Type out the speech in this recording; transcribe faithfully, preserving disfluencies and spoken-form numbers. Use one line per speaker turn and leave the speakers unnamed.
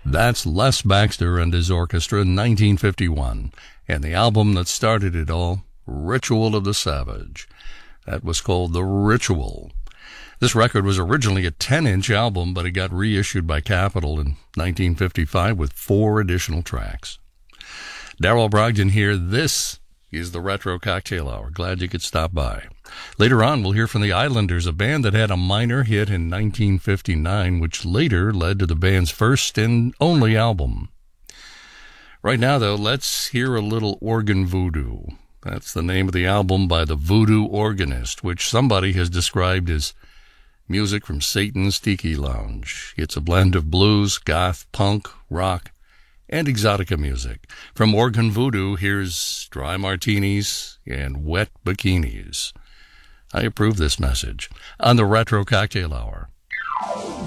That's Les Baxter and his orchestra in nineteen fifty-one, and the album that started it all, Ritual of the Savage. That was called The Ritual. This record was originally a ten-inch album, but it got reissued by Capitol in nineteen fifty-five with four additional tracks. Darrell Brogdon here. This is the Retro Cocktail Hour. Glad you could stop by. Later on, we'll hear from the Islanders, a band that had a minor hit in nineteen fifty-nine, which later led to the band's first and only album. Right now, though, let's hear a little Organ Voodoo. That's the name of the album by the Voodoo Organist, which somebody has described as music from Satan's Tiki Lounge. It's a blend of blues, goth, punk, rock, and exotica music. From Organ Voodoo, here's Dry Martinis and Wet Bikinis. I approve this message on the Retro Cocktail Hour.